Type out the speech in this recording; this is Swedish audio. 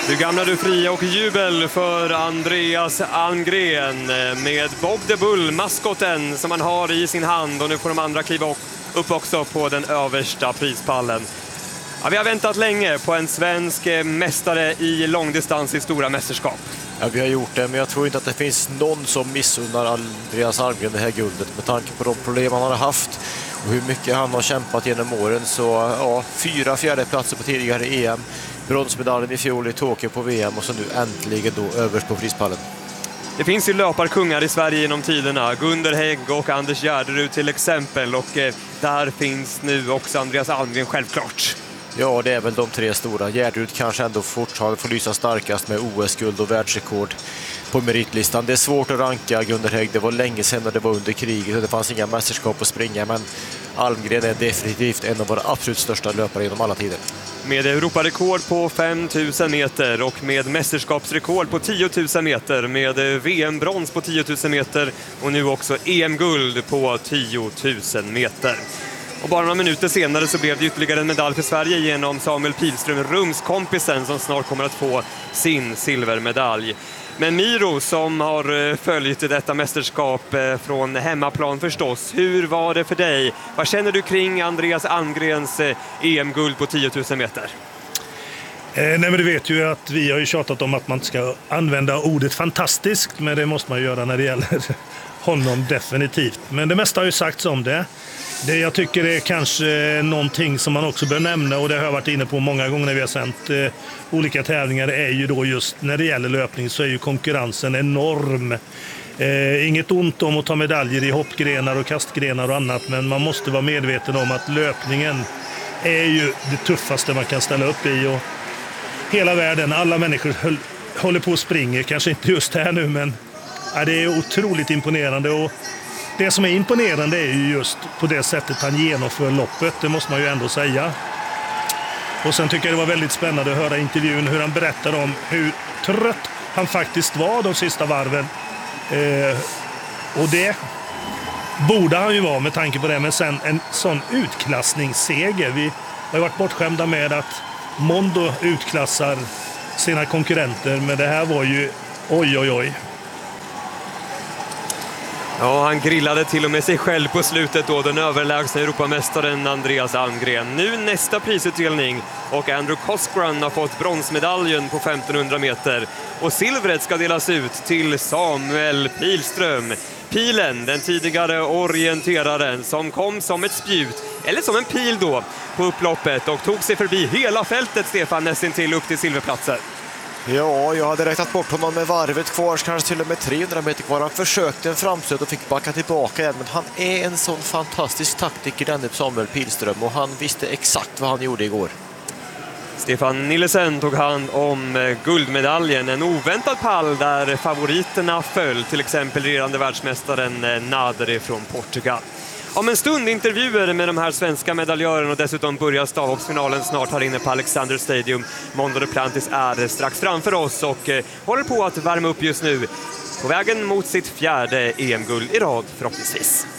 Du gamla, du fria och jubel för Andreas Almgren med Bob the Bull, maskoten som han har i sin hand. Och nu får de andra kliva upp också på den översta prispallen. Ja, vi har väntat länge på en svensk mästare i långdistans i stora mästerskap. Ja, vi har gjort det, men jag tror inte att det finns någon som missunnar Andreas Almgren det här guldet med tanke på de problem han har haft och hur mycket han har kämpat genom åren. Så ja, 4 fjärdeplatser på tidigare EM, bronsmedaljen i fjol i Tokyo på VM och så nu äntligen då överst på prispallen. Det finns ju löparkungar i Sverige genom tiderna, Gunder Hägg och Anders Gärderud till exempel, och där finns nu också Andreas Almgren självklart. Ja, det är väl de 3 stora. Gärderud kanske ändå fortfarande får lysa starkast med OS-guld och världsrekord på meritlistan. Det är svårt att ranka Gunder Hägg. Det var länge sedan när det var under kriget och det fanns inga mästerskap att springa. Men Almgren är definitivt en av våra absolut största löpare genom alla tider. Med Europarekord på 5000 meter och med mästerskapsrekord på 10 000 meter, med VM-brons på 10 000 meter och nu också EM-guld på 10 000 meter. Och bara några minuter senare så blev det ytterligare en medalj för Sverige genom Samuel Pilström, rumskompisen som snart kommer att få sin silvermedalj. Men Miro som har följt detta mästerskap från hemmaplan förstås, hur var det för dig? Vad känner du kring Andreas Almgrens EM-guld på 10 000 meter? Nej, men du vet ju att vi har ju tjatat om att man ska använda ordet fantastiskt, men det måste man göra när det gäller honom definitivt. Men det mesta har ju sagts om det. Det jag tycker är kanske någonting som man också bör nämna, och det har jag varit inne på många gånger när vi har sänt olika tävlingar, är ju då just när det gäller löpning så är ju konkurrensen enorm. Inget ont om att ta medaljer i hoppgrenar och kastgrenar och annat, men man måste vara medveten om att löpningen är ju det tuffaste man kan ställa upp i, och hela världen, alla människor håller på och springer, kanske inte just här nu, men ja, det är otroligt imponerande. Och det som är imponerande är ju just på det sättet han genomför loppet, det måste man ju ändå säga. Och sen tycker jag det var väldigt spännande att höra intervjun hur han berättade om hur trött han faktiskt var de sista varven. Och det borde han ju vara med tanke på det, men sen en sån utklassningsseger. Vi har varit bortskämda med att Mondo utklassar sina konkurrenter, men det här var ju oj oj oj. Ja, han grillade till och med sig själv på slutet då, den överlägsna Europamästaren Andreas Almgren. Nu nästa prisutdelning, och Andrew Cosgran har fått bronsmedaljen på 1500 meter. Och silvret ska delas ut till Samuel Pilström. Pilen, den tidigare orienteraren som kom som ett spjut, eller som en pil då, på upploppet och tog sig förbi hela fältet, Stefan, nästintill upp till silverplatser. Ja, jag hade räknat bort honom med varvet kvar, kanske till och med 300 meter kvar. Han försökte en framstöt och fick backa tillbaka igen, men han är en sån fantastisk taktiker, denne Samuel Pilström, och han visste exakt vad han gjorde igår. Stefan Nilsen tog hand om guldmedaljen, en oväntad pall där favoriterna föll, till exempel regerande världsmästaren Nader från Portugal. Om en stund intervjuer med de här svenska medaljörerna, och dessutom börjar stavhoppsfinalen snart här inne på Alexander Stadium. Mondo Duplantis är strax framför oss och håller på att värma upp just nu på vägen mot sitt 4:e EM-guld i rad förhoppningsvis.